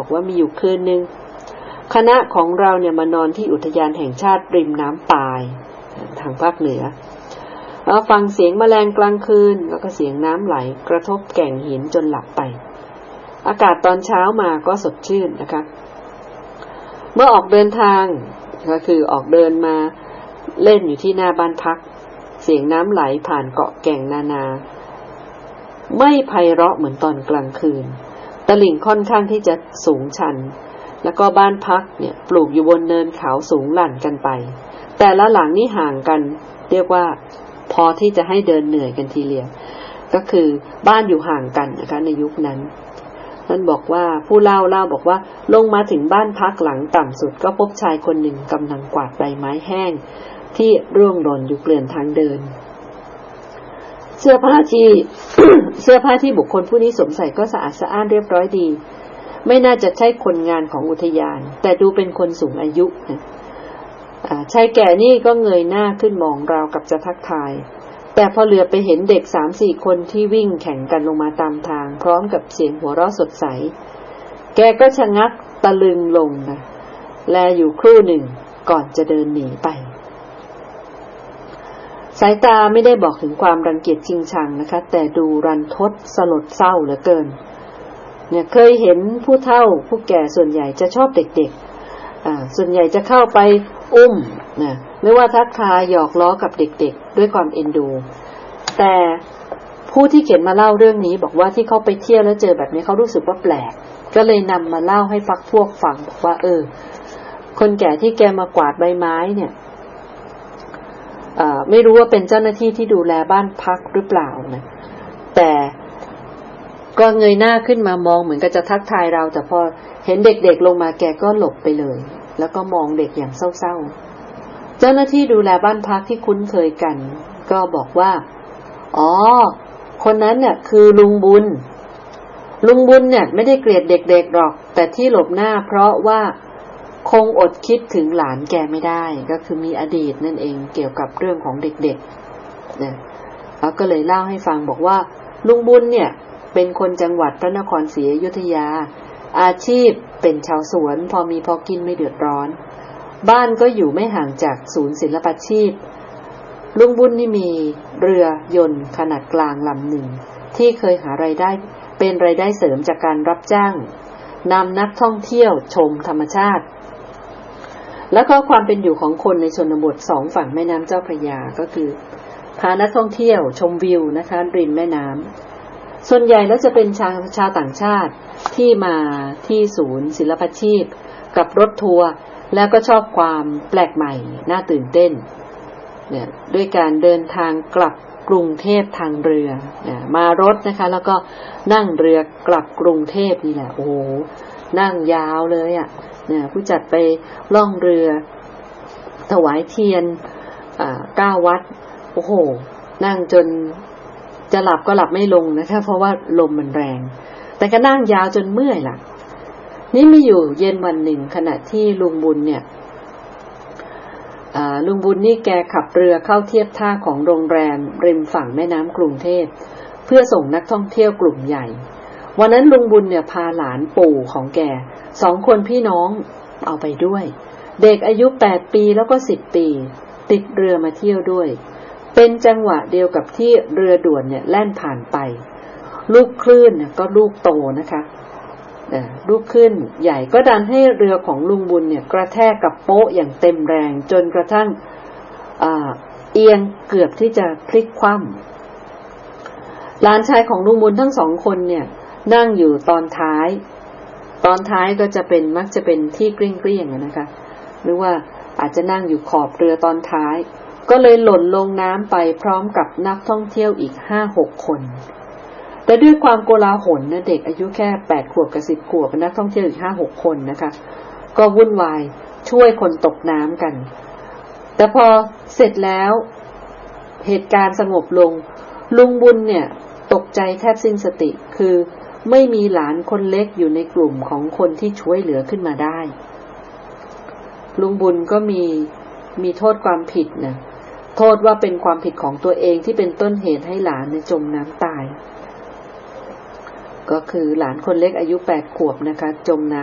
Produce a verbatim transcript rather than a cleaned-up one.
บอกว่ามีอยู่คืนนึงคณะของเราเนี่ยมานอนที่อุทยานแห่งชาติริมน้ำปายทางภาคเหนือแล้วฟังเสียงแมลงกลางคืนแล้วก็เสียงน้ำไหลกระทบแก่งหินจนหลับไปอากาศตอนเช้ามาก็สดชื่นนะคะเมื่อออกเดินทางก็คือออกเดินมาเล่นอยู่ที่หน้าบ้านพักเสียงน้ำไหลผ่านเกาะแก่งนานาไม่ไพเราะเหมือนตอนกลางคืนตลิ่งค่อนข้างที่จะสูงชันแล้วก็บ้านพักเนี่ยปลูกอยู่บนเนินเขาสูงหลั่นกันไปแต่ละหลังนี่ห่างกันเรียกว่าพอที่จะให้เดินเหนื่อยกันทีเดียวก็คือบ้านอยู่ห่างกันนะคะในยุคนั้นนั่นบอกว่าผู้เล่าเล่าบอกว่าลงมาถึงบ้านพักหลังต่ำสุดก็พบชายคนหนึ่งกำลังกวาดใบไม้แห้งที่ร่วงหล่นอยู่เกลื่อนทางเดินเสื้อผ้าที่ เสื้อผ้าที่บุคคลผู้นี้สวมใส่ก็สะอาดสะอ้านเรียบร้อยดีไม่น่าจะใช่คนงานของอุทยานแต่ดูเป็นคนสูงอายุนะชายแก่นี่ก็เงยหน้าขึ้นมองราวกับจะทักทายแต่พอเหลือไปเห็นเด็ก สามสี่ คนที่วิ่งแข่งกันลงมาตามทางพร้อมกับเสียงหัวเราะสดใสแกก็ชะงักตะลึงลงนะแลอยู่ครู่หนึ่งก่อนจะเดินหนีไปสายตาไม่ได้บอกถึงความรังเกียจจริงชังนะคะแต่ดูรันทดสลดเศร้าเหลือเกินเนี่ยเคยเห็นผู้เฒ่าผู้แก่ส่วนใหญ่จะชอบเด็กๆอ่าส่วนใหญ่จะเข้าไปอุ้มนะหรือว่าทักทายหยอกล้อกับเด็กๆด้วยความเอ็นดูแต่ผู้ที่เขียนมาเล่าเรื่องนี้บอกว่าที่เขาไปเที่ยวแล้วเจอแบบนี้เขารู้สึกว่าแปลกก็เลยนำมาเล่าให้พรรคพวกฟังบอกว่าเออคนแก่ที่แกมากวาดใบไม้เนี่ยไม่รู้ว่าเป็นเจ้าหน้าที่ที่ดูแลบ้านพักหรือเปล่านะแต่ก็เงยหน้าขึ้นมามองเหมือนกับจะทักทายเราแต่พอเห็นเด็กๆลงมาแกก็หลบไปเลยแล้วก็มองเด็กอย่างเศร้าๆเจ้าหน้าที่ดูแลบ้านพักที่คุ้นเคยกันก็บอกว่าอ๋อคนนั้นเนี่ยคือลุงบุญลุงบุญเนี่ยไม่ได้เกลียดเด็กๆหรอกแต่ที่หลบหน้าเพราะว่าคงอดคิดถึงหลานแกไม่ได้ก็คือมีอดีตนั่นเองเกี่ยวกับเรื่องของเด็กๆนะแล้วก็เลยเล่าให้ฟังบอกว่าลุงบุญเนี่ยเป็นคนจังหวัดพระนครศรีอยุธยาอาชีพเป็นชาวสวนพอมีพอกินไม่เดือดร้อนบ้านก็อยู่ไม่ห่างจากศูนย์ศิลปาชีพลุงบุญนี่มีเรือยนต์ขนาดกลางลำหนึ่งที่เคยหารายได้เป็นรายได้เสริมจากการรับจ้างนำนักท่องเที่ยวชมธรรมชาติและก็ความเป็นอยู่ของคนในชนบทสองฝั่งแม่น้ำเจ้าพระยาก็คือพานักท่องเที่ยวชมวิวนะคะริมแม่น้ำส่วนใหญ่แล้วจะเป็นชาวชาวต่างชาติที่มาที่ศูนย์ศิลปาชีพกับรถทัวร์แล้วก็ชอบความแปลกใหม่น่าตื่นเต้นเนี่ยด้วยการเดินทางกลับกรุงเทพทางเรือเนี่ยมารถนะคะแล้วก็นั่งเรือกลับกรุงเทพนี่แหละโอ้โหนั่งยาวเลยอ่ะเนี่ยผู้จัดไปล่องเรือถวายเทียนอ่าเก้าวัดโอ้โหนั่งจนจะหลับก็หลับไม่ลงนะคะเพราะว่าลมมันแรงแต่ก็นั่งยาวจนเมื่อยล่ะนี่มีอยู่เย็นวันหนึ่งขณะที่ลุงบุญเนี่ยอ่าลุงบุญนี่แกขับเรือเข้าเทียบท่าของโรงแรมริมฝั่งแม่น้ำกรุงเทพเพื่อส่งนักท่องเที่ยวกลุ่มใหญ่วันนั้นลุงบุญเนี่ยพาหลานปู่ของแกสองคนพี่น้องเอาไปด้วยเด็กอายุแปดปีแล้วก็สิบปีติดเรือมาเที่ยวด้วยเป็นจังหวะเดียวกับที่เรือด่วนเนี่ยแล่นผ่านไปลูกคลื่นเนี่ยก็ลูกโตนะคะลูกคลื่นใหญ่ก็ดันให้เรือของลุงบุญเนี่ยกระแทกกับโป๊ะอย่างเต็มแรงจนกระทั่งอ่าเอียงเกือบที่จะพลิกคว่ำหลานชายของลุงบุญทั้งสองคนเนี่ยนั่งอยู่ตอนท้ายตอนท้ายก็จะเป็นมักจะเป็นที่เกลี้ยงๆนะคะหรือว่าอาจจะนั่งอยู่ขอบเรือตอนท้ายก็เลยหล่นลงน้ำไปพร้อมกับนักท่องเที่ยวอีก ห้าหก คนแต่ด้วยความโกลาหลนะเด็กอายุแค่แปดขวบกับสิบขวบนักท่องเที่ยวอีก ห้าหก คนนะคะก็วุ่นวายช่วยคนตกน้ำกันแต่พอเสร็จแล้วเหตุการณ์สงบลงลุงบุญเนี่ยตกใจแทบสิ้นสติคือไม่มีหลานคนเล็กอยู่ในกลุ่มของคนที่ช่วยเหลือขึ้นมาได้ลุงบุญก็มีมีโทษความผิดนะโทษว่าเป็นความผิดของตัวเองที่เป็นต้นเหตุให้หลานเนี่ยจมน้ำตายก็คือหลานคนเล็กอายุแปดขวบนะคะจมน้ำ